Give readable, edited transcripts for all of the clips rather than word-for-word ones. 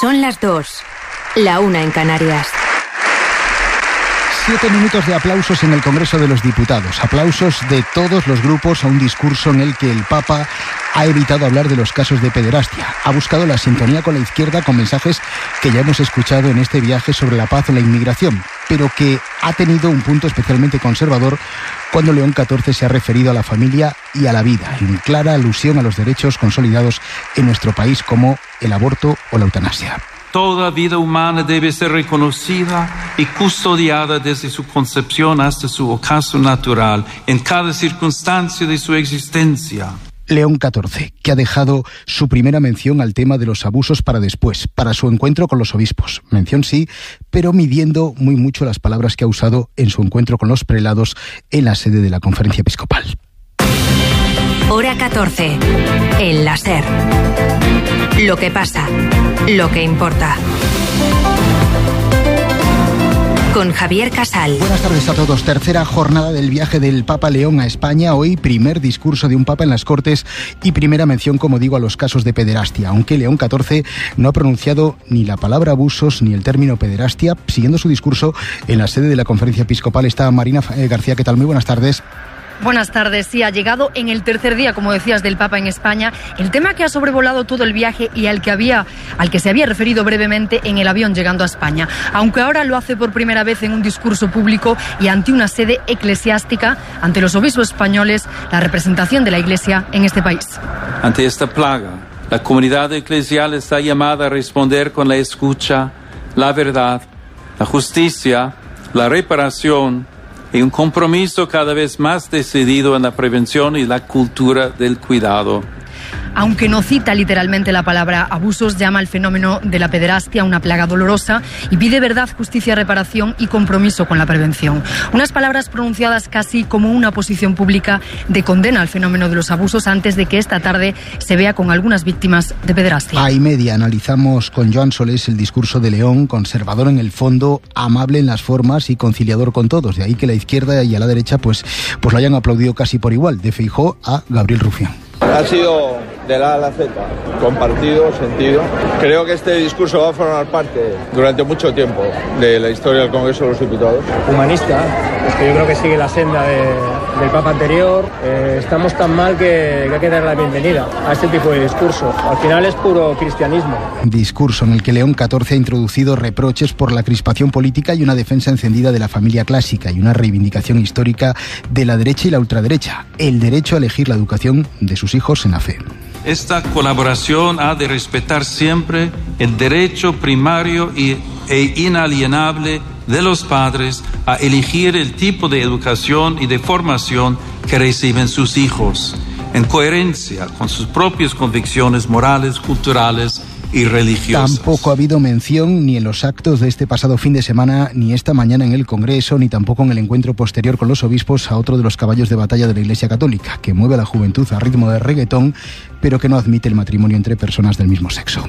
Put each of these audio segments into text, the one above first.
Son las 2, la 1 en Canarias. 7 minutos de aplausos en el Congreso de los Diputados. Aplausos de todos los grupos a un discurso en el que el Papa ha evitado hablar de los casos de pederastia. Ha buscado la sintonía con la izquierda con mensajes que ya hemos escuchado en este viaje sobre la paz o la inmigración, pero que ha tenido un punto especialmente conservador cuando León XIV se ha referido a la familia y a la vida, en clara alusión a los derechos consolidados en nuestro país como el aborto o la eutanasia. Toda vida humana debe ser reconocida y custodiada desde su concepción hasta su ocaso natural, en cada circunstancia de su existencia. León XIV, que ha dejado su primera mención al tema de los abusos para después, para su encuentro con los obispos. Mención sí, pero midiendo muy mucho las palabras que ha usado en su encuentro con los prelados en la sede de la Conferencia Episcopal. Hora 14. El la SER. Lo que pasa, lo que importa. Con Javier Casal. Buenas tardes a todos. Tercera jornada del viaje del Papa León a España. Hoy primer discurso de un Papa en las Cortes y primera mención, como digo, a los casos de pederastia. Aunque León XIV no ha pronunciado ni la palabra abusos ni el término pederastia. Siguiendo su discurso en la sede de la Conferencia Episcopal está Marina García. ¿Qué tal? Muy buenas tardes. Buenas tardes. Sí, ha llegado en el tercer día, como decías, del Papa en España. El tema que ha sobrevolado todo el viaje y al que se había referido brevemente en el avión llegando a España. Aunque ahora lo hace por primera vez en un discurso público y ante una sede eclesiástica, ante los obispos españoles, la representación de la Iglesia en este país. Ante esta plaga, la comunidad eclesial está llamada a responder con la escucha, la verdad, la justicia, la reparación y un compromiso cada vez más decidido en la prevención y la cultura del cuidado. Aunque no cita literalmente la palabra abusos, llama al fenómeno de la pederastia una plaga dolorosa y pide verdad, justicia, reparación y compromiso con la prevención. Unas palabras pronunciadas casi como una posición pública de condena al fenómeno de los abusos antes de que esta tarde se vea con algunas víctimas de pederastia. A y media analizamos con Joan Solés el discurso de León, conservador en el fondo, amable en las formas y conciliador con todos. De ahí que la izquierda y a la derecha pues lo hayan aplaudido casi por igual, de Feijóo a Gabriel Rufián. Ha sido de la A a la Z, compartido, sentido. Creo que este discurso va a formar parte durante mucho tiempo de la historia del Congreso de los Diputados. Humanista, es que yo creo que sigue la senda del Papa anterior. Estamos tan mal que hay que dar la bienvenida a este tipo de discurso. Al final es puro cristianismo. Discurso en el que León XIV ha introducido reproches por la crispación política y una defensa encendida de la familia clásica y una reivindicación histórica de la derecha y la ultraderecha. El derecho a elegir la educación de sus hijos en la fe. Esta colaboración ha de respetar siempre el derecho primario e inalienable de los padres a elegir el tipo de educación y de formación que reciben sus hijos, en coherencia con sus propias convicciones morales, culturales y religiosas. Tampoco ha habido mención ni en los actos de este pasado fin de semana, ni esta mañana en el Congreso, ni tampoco en el encuentro posterior con los obispos a otro de los caballos de batalla de la Iglesia Católica, que mueve a la juventud a ritmo de reggaetón, pero que no admite el matrimonio entre personas del mismo sexo.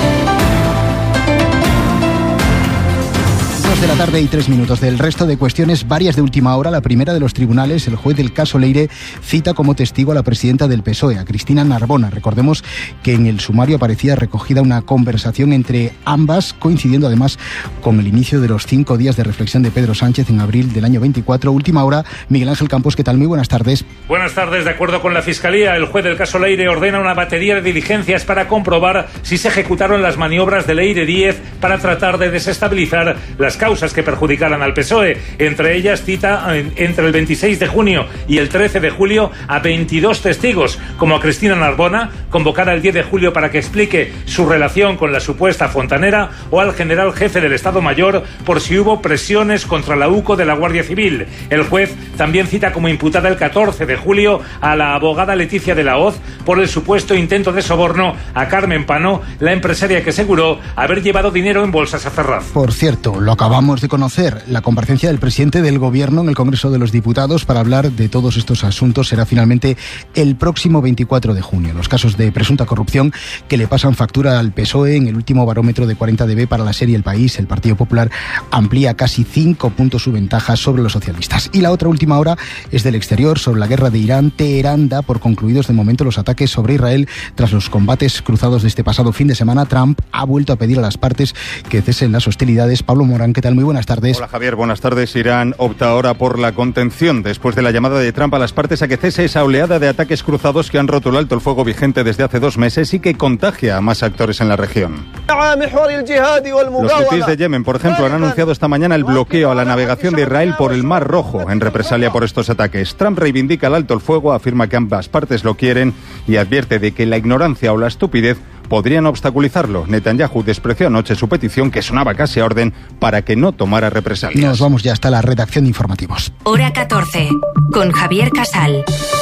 2 de la tarde y 3 minutos. Del resto de cuestiones, varias de última hora. La primera de los tribunales, el juez del caso Leire, cita como testigo a la presidenta del PSOE, a Cristina Narbona. Recordemos que en el sumario aparecía recogida una conversación entre ambas, coincidiendo además con el inicio de los 5 días de reflexión de Pedro Sánchez en abril del año 24. Última hora, Miguel Ángel Campos, ¿qué tal? Muy buenas tardes. Buenas tardes. De acuerdo con la Fiscalía, el juez del caso Leire ordena una batería de diligencias para comprobar si se ejecutaron las maniobras de Leire 10 para tratar de desestabilizar las causas que perjudicaran al PSOE. Entre ellas cita entre el 26 de junio y el 13 de julio a 22 testigos, como a Cristina Narbona, convocada el 10 de julio para que explique su relación con la supuesta fontanera, o al general jefe del Estado Mayor por si hubo presiones contra la UCO de la Guardia Civil. El juez también cita como imputada el 14 de julio a la abogada Leticia de la Hoz por el supuesto intento de soborno a Carmen Pano, la empresaria que aseguró haber llevado dinero en bolsas a Ferraz. Por cierto, lo acabamos Acabamos de conocer la comparecencia del presidente del Gobierno en el Congreso de los Diputados para hablar de todos estos asuntos. Será finalmente el próximo 24 de junio. Los casos de presunta corrupción que le pasan factura al PSOE. En el último barómetro de 40DB para la serie El País, el Partido Popular amplía casi 5 puntos su ventaja sobre los socialistas. Y la otra última hora es del exterior, sobre la guerra de Irán. Teherán da por concluidos de momento los ataques sobre Israel tras los combates cruzados de este pasado fin de semana. Trump ha vuelto a pedir a las partes que cesen las hostilidades. Pablo Morán, ¿qué tal? Muy buenas tardes. Hola Javier, buenas tardes. Irán opta ahora por la contención después de la llamada de Trump a las partes a que cese esa oleada de ataques cruzados que han roto el alto el fuego vigente desde hace 2 meses y que contagia a más actores en la región. Los hutíes de Yemen, por ejemplo, han anunciado esta mañana el bloqueo a la navegación de Israel por el Mar Rojo en represalia por estos ataques. Trump reivindica el alto el fuego, afirma que ambas partes lo quieren y advierte de que la ignorancia o la estupidez podrían obstaculizarlo. Netanyahu despreció anoche su petición, que sonaba casi a orden, para que no tomara represalias. Nos vamos ya hasta la redacción de informativos. Hora 14, con Javier Casal.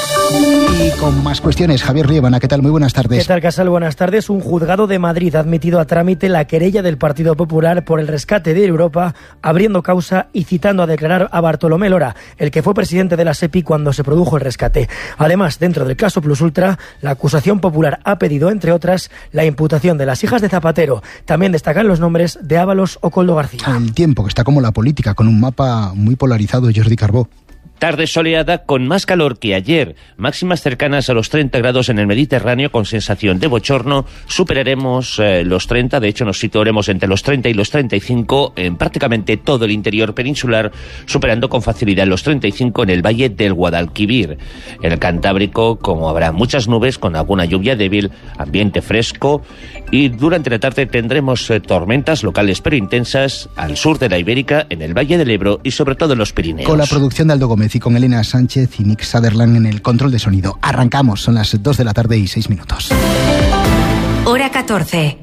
Y con más cuestiones, Javier Riebana, ¿qué tal? Muy buenas tardes. ¿Qué tal, Casal? Buenas tardes. Un juzgado de Madrid ha admitido a trámite la querella del Partido Popular por el rescate de Europa, abriendo causa y citando a declarar a Bartolomé Lora, el que fue presidente de la SEPI cuando se produjo el rescate. Además, dentro del caso Plus Ultra, la acusación popular ha pedido, entre otras, la imputación de las hijas de Zapatero. También destacan los nombres de Ábalos o Koldo García. El tiempo, que está como la política, con un mapa muy polarizado, Jordi Carbó. Tarde soleada con más calor que ayer, máximas cercanas a los 30 grados en el Mediterráneo con sensación de bochorno. Superaremos los 30, de hecho nos situaremos entre los 30 y los 35 en prácticamente todo el interior peninsular, superando con facilidad los 35 en el valle del Guadalquivir. En el Cantábrico, como habrá muchas nubes con alguna lluvia débil, ambiente fresco, y durante la tarde tendremos tormentas locales pero intensas al sur de la Ibérica, en el Valle del Ebro y sobre todo en los Pirineos. Con la producción de Aldo Gómez y con Elena Sánchez y Nick Sutherland en el control de sonido. Arrancamos, son las 2 de la tarde y 6 minutos. Hora 14.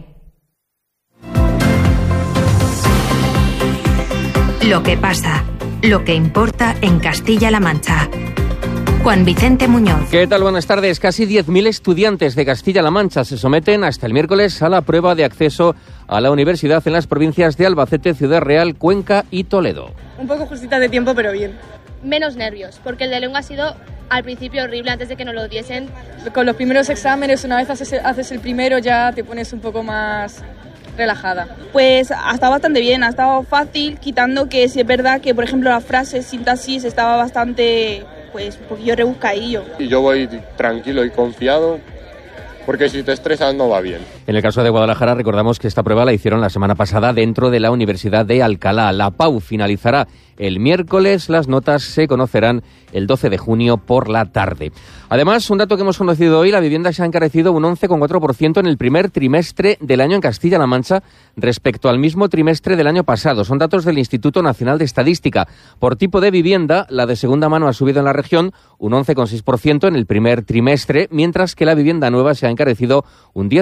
Lo que pasa, lo que importa en Castilla-La Mancha. Juan Vicente Muñoz. ¿Qué tal? Buenas tardes. Casi 10.000 estudiantes de Castilla-La Mancha se someten hasta el miércoles a la prueba de acceso a la universidad en las provincias de Albacete, Ciudad Real, Cuenca y Toledo. Un poco justita de tiempo, pero bien. Menos nervios, porque el de lengua ha sido al principio horrible antes de que nos lo diesen. Con los primeros exámenes, una vez haces el primero, ya te pones un poco más relajada. Pues ha estado bastante bien, ha estado fácil, quitando que sí es verdad que, por ejemplo, la frase, sintaxis, estaba bastante, pues, un poquillo rebuscadillo. Y yo voy tranquilo y confiado, porque si te estresas no va bien. En el caso de Guadalajara, recordamos que esta prueba la hicieron la semana pasada dentro de la Universidad de Alcalá. La PAU finalizará el miércoles, las notas se conocerán el 12 de junio por la tarde. Además, un dato que hemos conocido hoy, la vivienda se ha encarecido un 11,4% en el primer trimestre del año en Castilla-La Mancha respecto al mismo trimestre del año pasado. Son datos del Instituto Nacional de Estadística. Por tipo de vivienda, la de segunda mano ha subido en la región un 11,6% en el primer trimestre, mientras que la vivienda nueva se ha encarecido un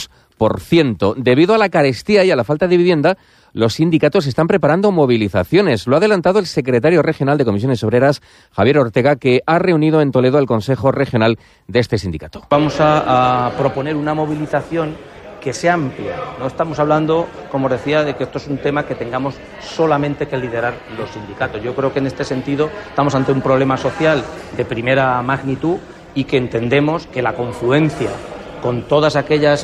10,2%. Debido a la carestía y a la falta de vivienda, los sindicatos están preparando movilizaciones. Lo ha adelantado el secretario regional de Comisiones Obreras, Javier Ortega, que ha reunido en Toledo al Consejo Regional de este sindicato. Vamos a proponer una movilización que sea amplia. No estamos hablando, como os decía, de que esto es un tema que tengamos solamente que liderar los sindicatos. Yo creo que en este sentido estamos ante un problema social de primera magnitud y que entendemos que la confluencia con todas aquellas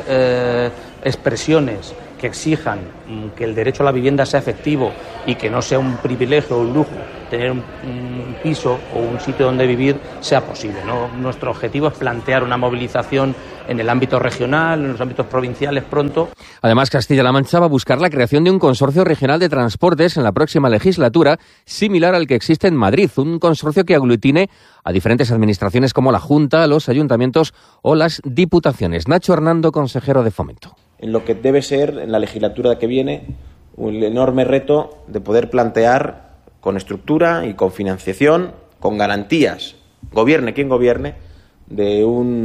expresiones que exijan que el derecho a la vivienda sea efectivo y que no sea un privilegio o un lujo tener un piso o un sitio donde vivir sea posible, ¿no? Nuestro objetivo es plantear una movilización en el ámbito regional, en los ámbitos provinciales pronto. Además, Castilla-La Mancha va a buscar la creación de un consorcio regional de transportes en la próxima legislatura, similar al que existe en Madrid, un consorcio que aglutine a diferentes administraciones como la Junta, los ayuntamientos o las diputaciones. Nacho Hernando, consejero de Fomento. En lo que debe ser, en la legislatura que viene, un enorme reto de poder plantear con estructura y con financiación, con garantías, gobierne quien gobierne, de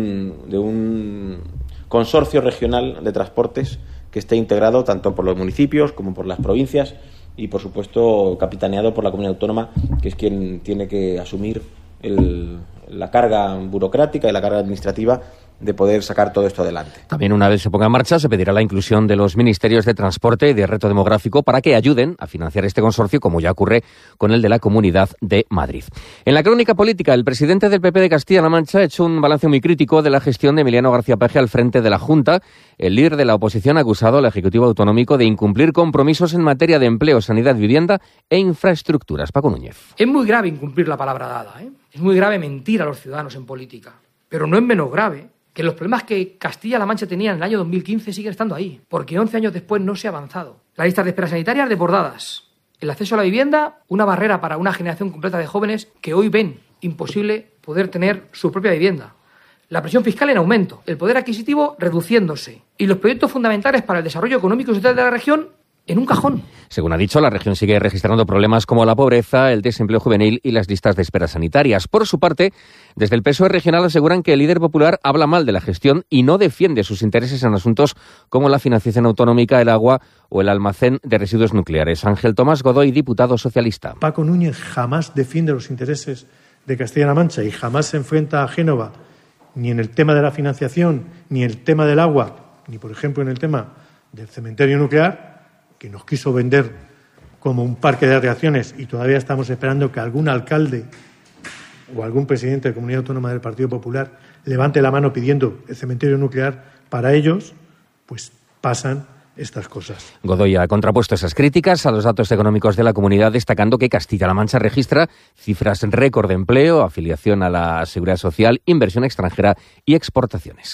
un consorcio regional de transportes que esté integrado tanto por los municipios como por las provincias y, por supuesto, capitaneado por la comunidad autónoma, que es quien tiene que asumir la carga burocrática y la carga administrativa de poder sacar todo esto adelante. También, una vez se ponga en marcha, se pedirá la inclusión de los ministerios de Transporte y de Reto Demográfico para que ayuden a financiar este consorcio, como ya ocurre con el de la Comunidad de Madrid. En la crónica política, el presidente del PP de Castilla-La Mancha ha hecho un balance muy crítico de la gestión de Emiliano García Paje al frente de la Junta. El líder de la oposición ha acusado al Ejecutivo Autonómico de incumplir compromisos en materia de empleo, sanidad, vivienda e infraestructuras. Paco Núñez. Es muy grave incumplir la palabra dada, ¿eh? Es muy grave mentir a los ciudadanos en política. Pero no es menos grave que los problemas que Castilla-La Mancha tenía en el año 2015 siguen estando ahí, porque 11 años después no se ha avanzado. Las listas de espera sanitarias desbordadas, el acceso a la vivienda, una barrera para una generación completa de jóvenes que hoy ven imposible poder tener su propia vivienda. La presión fiscal en aumento, el poder adquisitivo reduciéndose y los proyectos fundamentales para el desarrollo económico y social de la región en un cajón. Según ha dicho, la región sigue registrando problemas como la pobreza, el desempleo juvenil y las listas de espera sanitarias. Por su parte, desde el PSOE regional aseguran que el líder popular habla mal de la gestión y no defiende sus intereses en asuntos como la financiación autonómica, el agua o el almacén de residuos nucleares. Ángel Tomás Godoy, diputado socialista. Paco Núñez jamás defiende los intereses de Castilla-La Mancha y jamás se enfrenta a Génova ni en el tema de la financiación, ni en el tema del agua, ni, por ejemplo, en el tema del cementerio nuclear, que nos quiso vender como un parque de atracciones y todavía estamos esperando que algún alcalde o algún presidente de Comunidad Autónoma del Partido Popular levante la mano pidiendo el cementerio nuclear para ellos, pues pasan estas cosas. Godoy ha contrapuesto esas críticas a los datos económicos de la comunidad, destacando que Castilla-La Mancha registra cifras récord de empleo, afiliación a la Seguridad Social, inversión extranjera y exportaciones.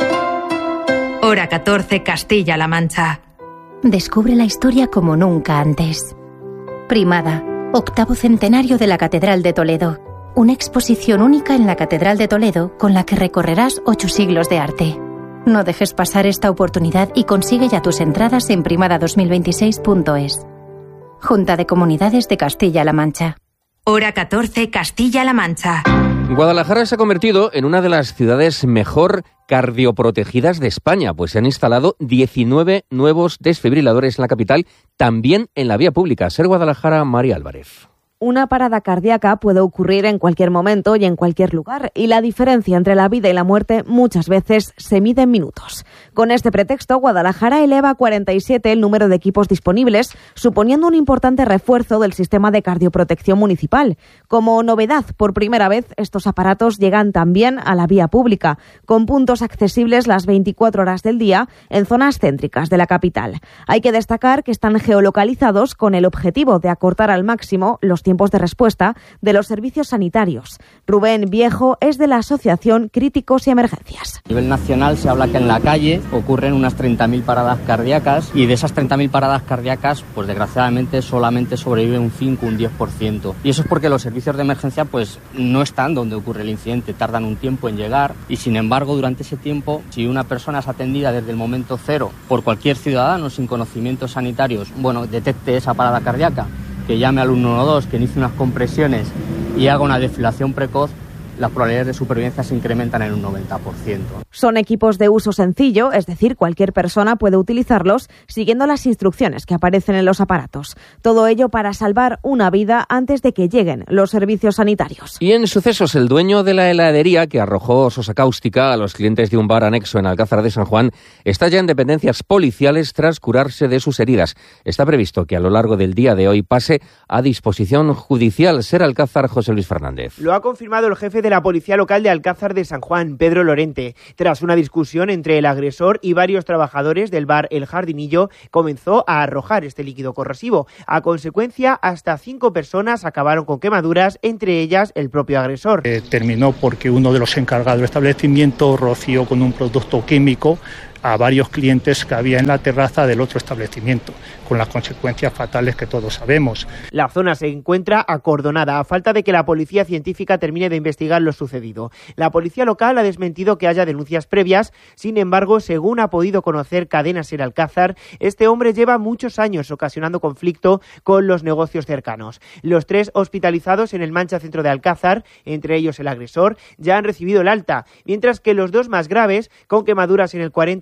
Hora 14, Castilla-La Mancha. Descubre la historia como nunca antes. Primada, 8º centenario de la Catedral de Toledo. Una exposición única en la Catedral de Toledo con la que recorrerás 8 siglos de arte. No dejes pasar esta oportunidad y consigue ya tus entradas en primada2026.es. Junta de Comunidades de Castilla-La Mancha. Hora 14, Castilla-La Mancha. Guadalajara se ha convertido en una de las ciudades mejor cardioprotegidas de España, pues se han instalado 19 nuevos desfibriladores en la capital, también en la vía pública. Ser Guadalajara, María Álvarez. Una parada cardíaca puede ocurrir en cualquier momento y en cualquier lugar, y la diferencia entre la vida y la muerte muchas veces se mide en minutos. Con este pretexto, Guadalajara eleva a 47 el número de equipos disponibles, suponiendo un importante refuerzo del sistema de cardioprotección municipal. Como novedad, por primera vez, estos aparatos llegan también a la vía pública, con puntos accesibles las 24 horas del día en zonas céntricas de la capital. Hay que destacar que están geolocalizados con el objetivo de acortar al máximo los tiempos de respuesta de los servicios sanitarios. Rubén Viejo es de la Asociación Críticos y Emergencias. A nivel nacional se habla que en la calle ocurren unas 30.000 paradas cardíacas y de esas 30.000 paradas cardíacas, pues desgraciadamente solamente sobrevive un 5, un 10%. Y eso es porque los servicios de emergencia pues no están donde ocurre el incidente, tardan un tiempo en llegar y sin embargo durante ese tiempo, si una persona es atendida desde el momento cero por cualquier ciudadano sin conocimientos sanitarios, detecte esa parada cardíaca, que llame al 112, que inicie unas compresiones y haga una desfibrilación precoz, las probabilidades de supervivencia se incrementan en un 90%. Son equipos de uso sencillo, es decir, cualquier persona puede utilizarlos siguiendo las instrucciones que aparecen en los aparatos. Todo ello para salvar una vida antes de que lleguen los servicios sanitarios. Y en sucesos, el dueño de la heladería que arrojó sosa cáustica a los clientes de un bar anexo en Alcázar de San Juan está ya en dependencias policiales tras curarse de sus heridas. Está previsto que a lo largo del día de hoy pase a disposición judicial. Ser Alcázar, José Luis Fernández. Lo ha confirmado el jefe de la Policía Local de Alcázar de San Juan, Pedro Lorente. Tras una discusión entre el agresor y varios trabajadores del bar El Jardinillo, comenzó a arrojar este líquido corrosivo. A consecuencia, hasta 5 personas acabaron con quemaduras, entre ellas el propio agresor. Terminó porque uno de los encargados del establecimiento roció con un producto químico a varios clientes que había en la terraza del otro establecimiento, con las consecuencias fatales que todos sabemos. La zona se encuentra acordonada a falta de que la policía científica termine de investigar lo sucedido. La policía local ha desmentido que haya denuncias previas. Sin embargo, según ha podido conocer Cadena Ser Alcázar, este hombre lleva muchos años ocasionando conflicto con los negocios cercanos. Los 3 hospitalizados en el Mancha Centro de Alcázar, entre ellos el agresor, ya han recibido el alta, mientras que los 2 más graves, con quemaduras en el 41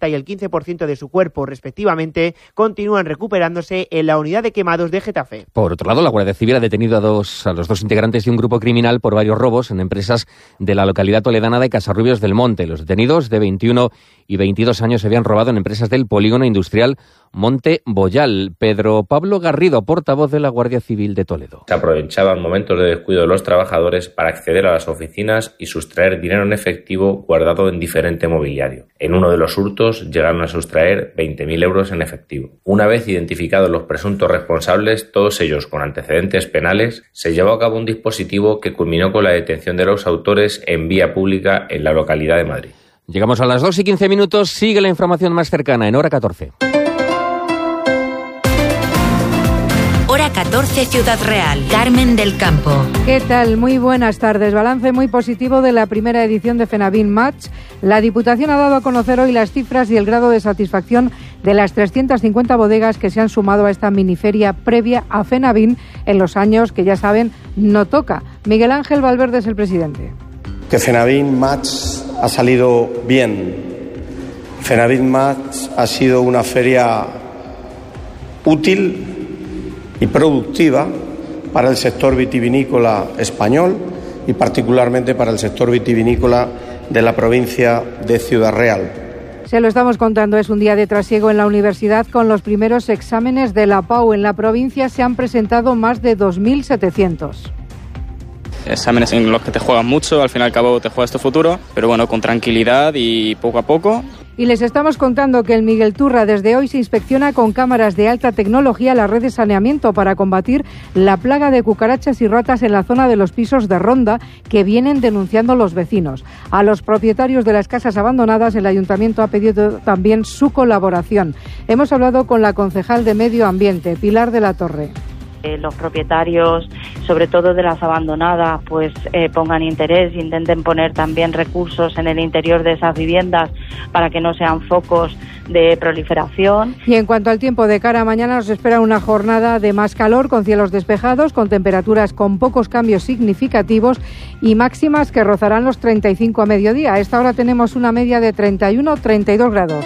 y el 15% de su cuerpo, respectivamente, continúan recuperándose en la unidad de quemados de Getafe. Por otro lado, la Guardia Civil ha detenido a los dos integrantes de un grupo criminal por varios robos en empresas de la localidad toledana de Casarrubios del Monte. Los detenidos, de 21 y 22 años, se habían robado en empresas del polígono industrial Monte Boyal. Pedro Pablo Garrido, portavoz de la Guardia Civil de Toledo. Se aprovechaban momentos de descuido de los trabajadores para acceder a las oficinas y sustraer dinero en efectivo guardado en diferente mobiliario. En uno de los hurtos llegaron a sustraer 20.000 euros en efectivo. Una vez identificados los presuntos responsables, todos ellos con antecedentes penales, se llevó a cabo un dispositivo que culminó con la detención de los autores en vía pública en la localidad de Madrid. Llegamos a las 2:15, sigue la información más cercana en Hora 14. Hora 14, Ciudad Real. Carmen del Campo. ¿Qué tal? Muy buenas tardes. Balance muy positivo de la primera edición de FENAVIN Match. La Diputación ha dado a conocer hoy las cifras y el grado de satisfacción de las 350 bodegas que se han sumado a esta miniferia previa a FENAVIN en los años que, ya saben, no toca. Miguel Ángel Valverde es el presidente. Que FENAVIN Match ha salido bien. FENAVIN Match ha sido una feria útil y productiva para el sector vitivinícola español y particularmente para el sector vitivinícola de la provincia de Ciudad Real. Se lo estamos contando, es un día de trasiego en la universidad con los primeros exámenes de la PAU. En la provincia se han presentado más de 2.700. Exámenes en los que te juegas mucho, al fin y al cabo te juegas tu futuro, pero bueno, con tranquilidad y poco a poco. Y les estamos contando que el Miguel Turra desde hoy se inspecciona con cámaras de alta tecnología la red de saneamiento para combatir la plaga de cucarachas y ratas en la zona de los pisos de Ronda que vienen denunciando los vecinos. A los propietarios de las casas abandonadas el Ayuntamiento ha pedido también su colaboración. Hemos hablado con la concejal de Medio Ambiente, Pilar de la Torre. Los propietarios, sobre todo de las abandonadas, pues pongan interés, intenten poner también recursos en el interior de esas viviendas para que no sean focos de proliferación. Y en cuanto al tiempo, de cara a mañana nos espera una jornada de más calor, con cielos despejados, con temperaturas con pocos cambios significativos y máximas que rozarán los 35 a mediodía. A esta hora tenemos una media de 31-32 grados.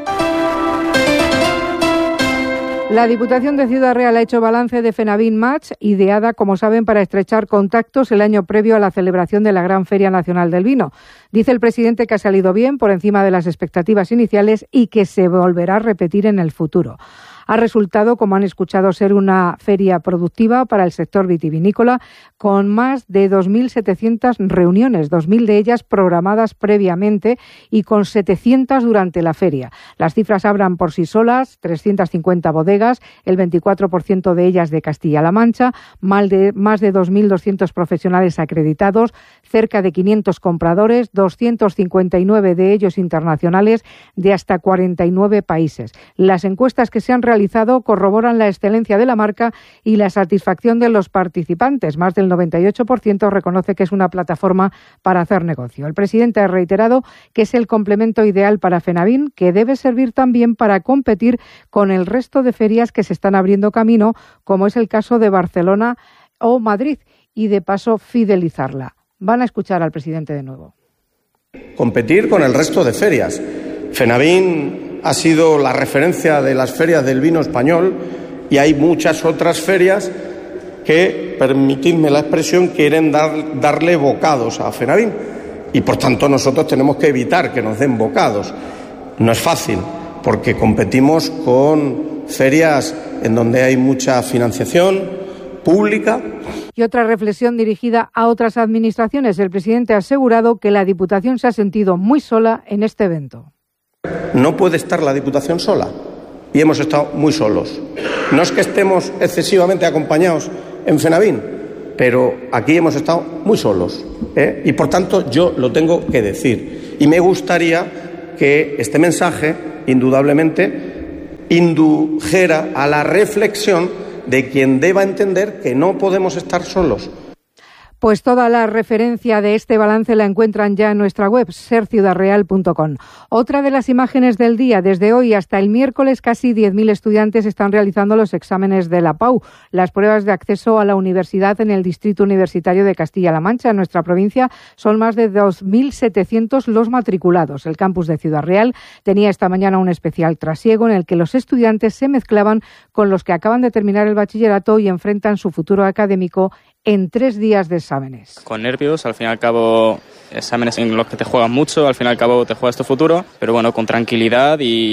La Diputación de Ciudad Real ha hecho balance de FENAVIN Match, ideada, como saben, para estrechar contactos el año previo a la celebración de la Gran Feria Nacional del Vino. Dice el presidente que ha salido bien, por encima de las expectativas iniciales, y que se volverá a repetir en el futuro. Ha resultado, como han escuchado, ser una feria productiva para el sector vitivinícola, con más de 2.700 reuniones, 2.000 de ellas programadas previamente y con 700 durante la feria. Las cifras hablan por sí solas: 350 bodegas, el 24% de ellas de Castilla-La Mancha, más de 2.200 profesionales acreditados, cerca de 500 compradores, 259 de ellos internacionales, de hasta 49 países. Las encuestas que se han realizado corroboran la excelencia de la marca y la satisfacción de los participantes. Más del 98% reconoce que es una plataforma para hacer negocio. El presidente ha reiterado que es el complemento ideal para FENAVIN, que debe servir también para competir con el resto de ferias que se están abriendo camino, como es el caso de Barcelona o Madrid, y de paso fidelizarla. Van a escuchar al presidente de nuevo. Competir con el resto de ferias. FENAVIN ha sido la referencia de las ferias del vino español y hay muchas otras ferias que, permitidme la expresión, quieren darle bocados a FENAVIN y por tanto nosotros tenemos que evitar que nos den bocados. No es fácil porque competimos con ferias en donde hay mucha financiación pública. Y otra reflexión dirigida a otras administraciones. El presidente ha asegurado que la Diputación se ha sentido muy sola en este evento. No puede estar la Diputación sola y hemos estado muy solos. No es que estemos excesivamente acompañados en FENAVIN, pero aquí hemos estado muy solos, y por tanto yo lo tengo que decir. Y me gustaría que este mensaje indudablemente indujera a la reflexión de quien deba entender que no podemos estar solos. Pues toda la referencia de este balance la encuentran ya en nuestra web, serciudadreal.com. Otra de las imágenes del día, desde hoy hasta el miércoles, casi 10.000 estudiantes están realizando los exámenes de la PAU, las pruebas de acceso a la universidad en el Distrito Universitario de Castilla-La Mancha. En nuestra provincia son más de 2.700 los matriculados. El campus de Ciudad Real tenía esta mañana un especial trasiego en el que los estudiantes se mezclaban con los que acaban de terminar el bachillerato y enfrentan su futuro académico en 3 días de exámenes. Con nervios, al fin y al cabo, exámenes en los que te juegas mucho, al fin y al cabo te juegas tu futuro, pero bueno, con tranquilidad y